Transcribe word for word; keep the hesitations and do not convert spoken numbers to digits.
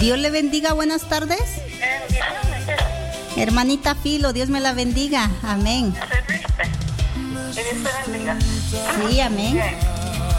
Dios le bendiga, buenas tardes. Hermanita Filo, Dios me la bendiga. Amén. ¿Serviste? Que Dios te bendiga. Sí, amén.